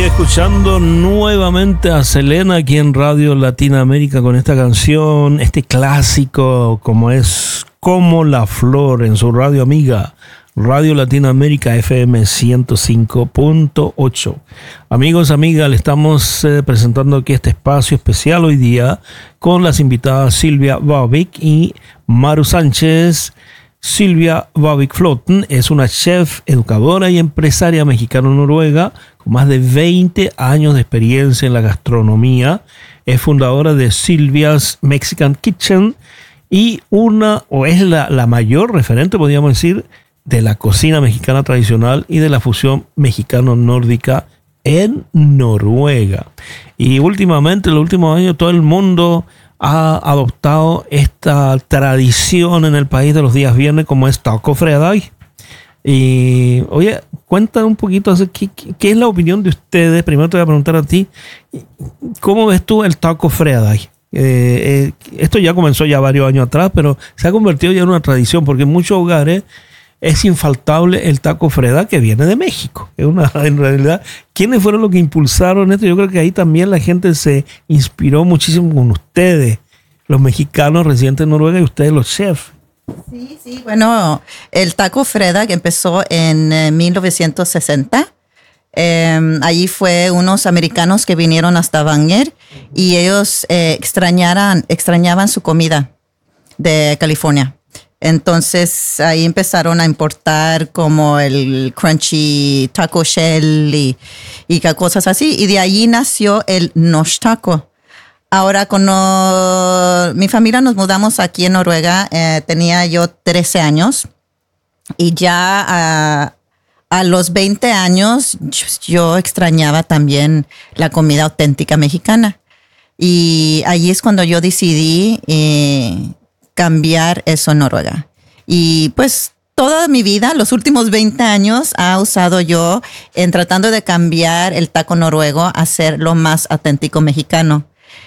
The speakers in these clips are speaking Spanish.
Escuchando nuevamente a Selena aquí en Radio Latinoamérica con esta canción, este clásico como es Como la Flor en su radio amiga, Radio Latinoamérica FM 105.8. Amigos, amigas, le estamos presentando aquí este espacio especial hoy día con las invitadas Silvia Babic y Maru Sánchez. Silvia Babic Flotten es una chef, educadora y empresaria mexicano-noruega con más de 20 años de experiencia en la gastronomía. Es fundadora de Silvia's Mexican Kitchen y es la mayor referente, podríamos decir, de la cocina mexicana tradicional y de la fusión mexicano-nórdica en Noruega. Y últimamente, en los últimos años, todo el mundo ha adoptado esta tradición en el país de los días viernes como es Taco Fredag. Y oye, cuenta un poquito qué es la opinión de ustedes. Primero te voy a preguntar a ti, ¿cómo ves tú el Taco Fredag? Esto ya comenzó ya varios años atrás, pero se ha convertido ya en una tradición porque en muchos hogares es infaltable el Taco Fredag que viene de México. En realidad, ¿quiénes fueron los que impulsaron esto? Yo creo que ahí también la gente se inspiró muchísimo con ustedes, los mexicanos residentes en Noruega y ustedes los chefs. Sí, bueno, el Taco Fredag empezó en 1960. Allí fue unos americanos que vinieron hasta Stavanger y ellos extrañaban su comida de California. Entonces ahí empezaron a importar como el crunchy taco shell y cosas así. Y de allí nació el norsk taco. Ahora cuando mi familia nos mudamos aquí en Noruega, tenía yo 13 años. Y ya a los 20 años yo extrañaba también la comida auténtica mexicana. Y allí es cuando yo decidí cambiar eso en Noruega. Y pues toda mi vida, los últimos 20 años, ha usado yo en tratando de cambiar el taco noruego a ser lo más auténtico mexicano.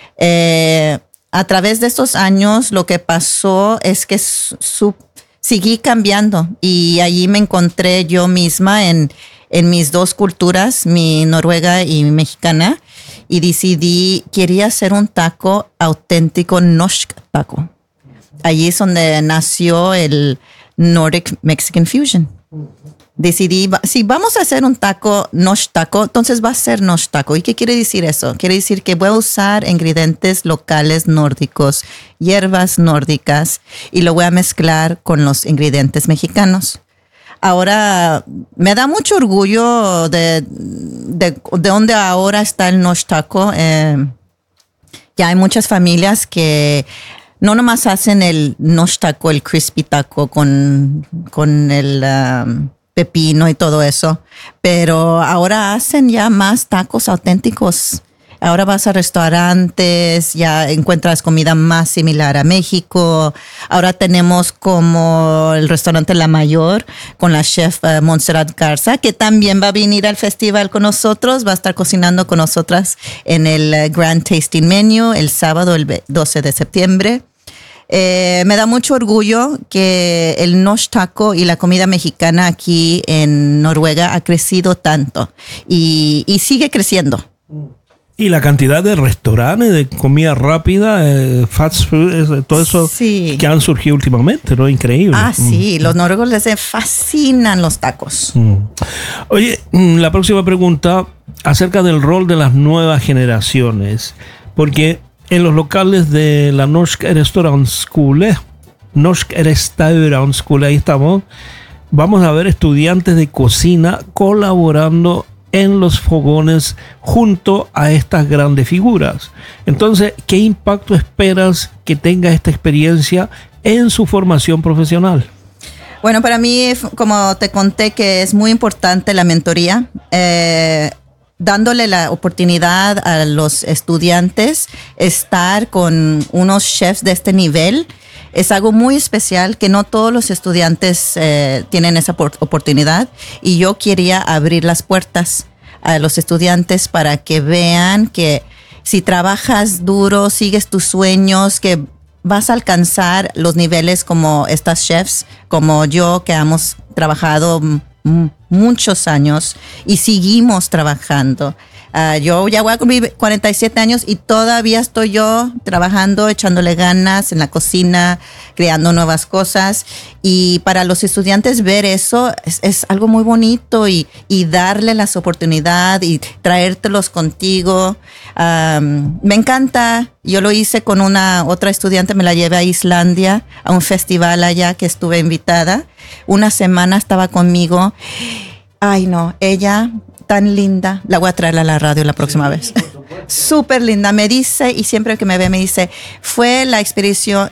A través de estos años lo que pasó es que seguí cambiando y allí me encontré yo misma en mis dos culturas, mi noruega y mi mexicana, y decidí, quería hacer un taco auténtico, norsk taco. Allí es donde nació el Nordic Mexican Fusion. Decidí, si vamos a hacer un taco, norsk taco, entonces va a ser norsk taco. ¿Y qué quiere decir eso? Quiere decir que voy a usar ingredientes locales nórdicos, hierbas nórdicas, y lo voy a mezclar con los ingredientes mexicanos. Ahora, me da mucho orgullo de donde ahora está el norsk taco. Ya hay muchas familias que no nomás hacen el norsk taco, el crispy taco con el pepino y todo eso, pero ahora hacen ya más tacos auténticos. Ahora vas a restaurantes, ya encuentras comida más similar a México. Ahora tenemos como el restaurante La Mayor con la chef Montserrat Garza, que también va a venir al festival con nosotros, va a estar cocinando con nosotras en el Grand Tasting Menu el sábado, el 12 de septiembre. Me da mucho orgullo que el norsk taco y la comida mexicana aquí en Noruega ha crecido tanto y sigue creciendo. Y la cantidad de restaurantes de comida rápida, fast food, todo eso sí, que han surgido últimamente, ¿no? Increíble. Sí, los noruegos les fascinan los tacos. Oye, la próxima pregunta acerca del rol de las nuevas generaciones, porque en los locales de la Norsk Restaurantskole, ahí estamos, vamos a ver estudiantes de cocina colaborando en los fogones junto a estas grandes figuras. Entonces, ¿qué impacto esperas que tenga esta experiencia en su formación profesional? Bueno, para mí, como te conté, que es muy importante la mentoría, dándole la oportunidad a los estudiantes estar con unos chefs de este nivel. Es algo muy especial que no todos los estudiantes tienen esa oportunidad, y yo quería abrir las puertas a los estudiantes para que vean que si trabajas duro, sigues tus sueños, que vas a alcanzar los niveles como estas chefs, como yo, que hemos trabajado muchos años y seguimos trabajando. Yo ya voy a cumplir 47 años y todavía estoy yo trabajando, echándole ganas en la cocina, creando nuevas cosas. Y para los estudiantes ver eso es algo muy bonito y darle las oportunidades y traértelos contigo. Me encanta. Yo lo hice con otra estudiante, me la llevé a Islandia, a un festival allá que estuve invitada. Una semana estaba conmigo. Ay, no, ella tan linda. La voy a traer a la radio la próxima vez. Súper linda. Me dice, y siempre que me ve me dice, fue la experiencia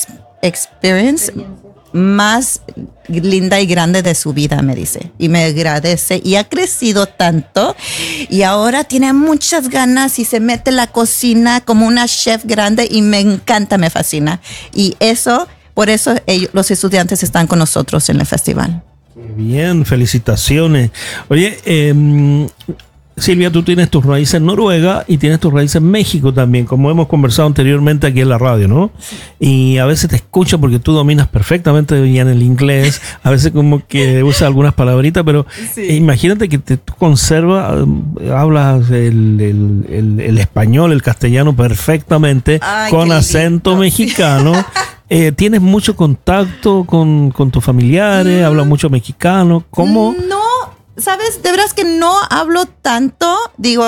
más linda y grande de su vida, me dice. Y me agradece. Y ha crecido tanto. Y ahora tiene muchas ganas y se mete en la cocina como una chef grande y me encanta, me fascina. Y por eso los estudiantes están con nosotros en el festival. Bien, felicitaciones. Oye, Silvia, tú tienes tus raíces en Noruega y tienes tus raíces en México también, como hemos conversado anteriormente aquí en la radio, ¿no? Sí. Y a veces te escucho porque tú dominas perfectamente bien el inglés, a veces como que usas algunas palabritas, pero sí. Imagínate que tú conservas, hablas el español, el castellano perfectamente. Ay, con acento mexicano. ¿Tienes mucho contacto con tus familiares? ¿Hablas mucho mexicano? ¿Cómo? No, ¿sabes? De veras que no hablo tanto. Digo,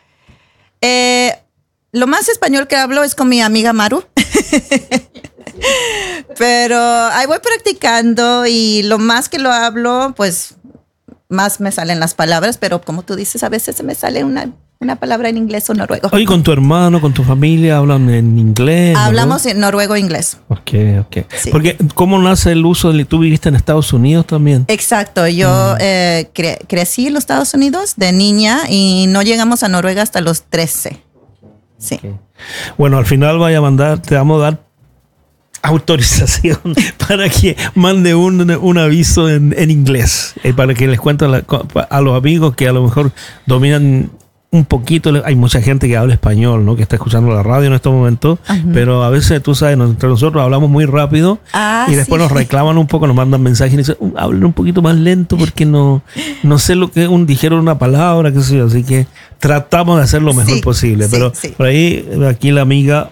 lo más español que hablo es con mi amiga Maru. Pero ahí voy practicando y lo más que lo hablo, pues más me salen las palabras. Pero como tú dices, a veces se me sale una palabra en inglés o noruego. Oye, ¿con tu hermano, con tu familia hablan en inglés? Hablamos en noruego e inglés. Ok. Sí. Porque, ¿cómo nace el uso tú viviste en Estados Unidos también? Exacto. Yo crecí en los Estados Unidos de niña y no llegamos a Noruega hasta los 13. Sí. Okay. Bueno, al final te vamos a dar autorización para que mande un aviso en inglés, para que les cuente a los amigos que a lo mejor dominan un poquito. Hay mucha gente que habla español, ¿no? Que está escuchando la radio en estos momentos, pero a veces, tú sabes, entre nosotros hablamos muy rápido y después nos reclaman un poco, nos mandan mensajes y dicen, hablen un poquito más lento porque no sé lo que dijeron una palabra, qué sé yo, así que tratamos de hacer lo mejor posible, pero por ahí, aquí la amiga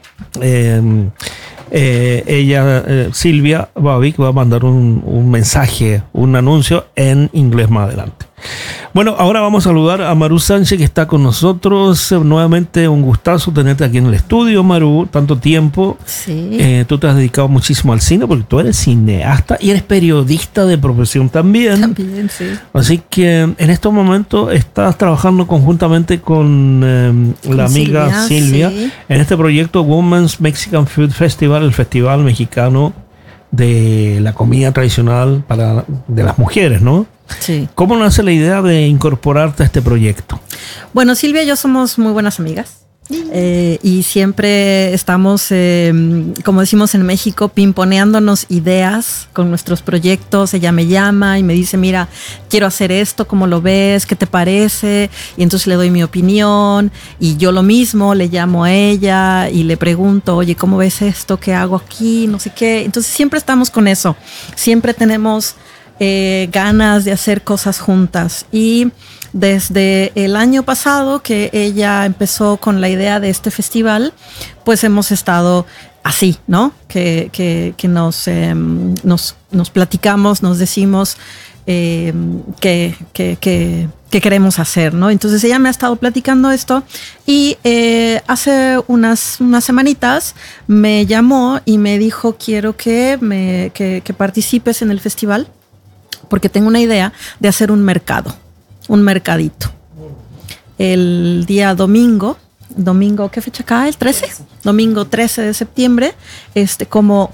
Silvia Babic va a mandar un mensaje, un anuncio en inglés más adelante. Bueno, ahora vamos a saludar a Maru Sánchez, que está con nosotros. Nuevamente un gustazo tenerte aquí en el estudio, Maru, tanto tiempo. Sí. Tú te has dedicado muchísimo al cine porque tú eres cineasta y eres periodista de profesión también. También, sí. Así que en estos momentos estás trabajando conjuntamente con la amiga Silvia sí, en este proyecto Women's Mexican Food Festival, el festival mexicano de la comida tradicional de las mujeres, ¿no? Sí. ¿Cómo nace la idea de incorporarte a este proyecto? Bueno, Silvia y yo somos muy buenas amigas. Y siempre estamos, como decimos en México, pimponeándonos ideas con nuestros proyectos. Ella me llama y me dice, mira, quiero hacer esto, ¿cómo lo ves? ¿Qué te parece? Y entonces le doy mi opinión y yo lo mismo, le llamo a ella y le pregunto, oye, ¿cómo ves esto? ¿Qué hago aquí? No sé qué. Entonces siempre estamos con eso. Siempre tenemos ganas de hacer cosas juntas. Y desde el año pasado que ella empezó con la idea de este festival, pues hemos estado así, ¿no? Que nos platicamos, nos decimos qué queremos hacer, ¿no? Entonces ella me ha estado platicando esto y hace unas semanitas me llamó y me dijo, quiero que participes en el festival porque tengo una idea de hacer un mercadito. El día domingo, ¿qué fecha cae? ¿El 13? Domingo 13 de septiembre, como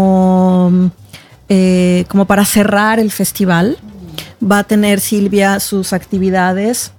para cerrar el festival, va a tener Silvia sus actividades,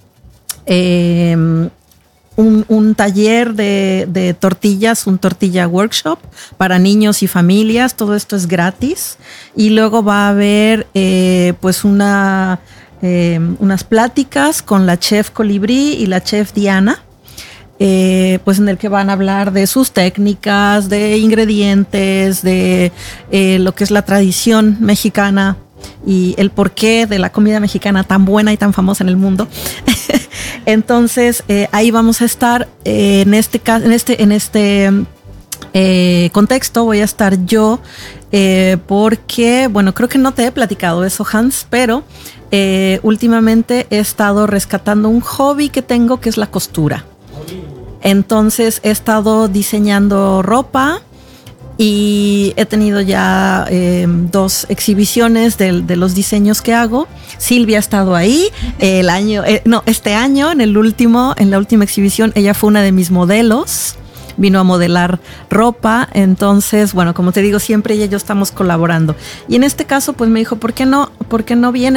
un taller de tortillas, un tortilla workshop para niños y familias, todo esto es gratis, y luego va a haber pues unas pláticas con la chef Colibrí y la chef Diana, pues en el que van a hablar de sus técnicas, de ingredientes, de lo que es la tradición mexicana y el porqué de la comida mexicana tan buena y tan famosa en el mundo. Entonces, ahí vamos a estar. En este contexto voy a estar yo, porque, bueno, creo que no te he platicado eso, Hans, pero últimamente he estado rescatando un hobby que tengo, que es la costura. Entonces he estado diseñando ropa y he tenido ya 2 exhibiciones de los diseños que hago. Silvia ha estado ahí este año, en la última exhibición, ella fue una de mis modelos. Vino a modelar ropa. Entonces, bueno, como te digo, siempre ella y yo estamos colaborando. Y en este caso, pues me dijo, ¿por qué no viene